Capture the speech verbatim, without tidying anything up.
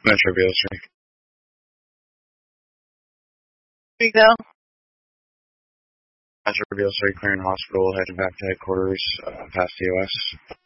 Metro Beale Street. Here you go. Metro Beale Street, Clearing Hospital, heading back to headquarters, uh, past the O S.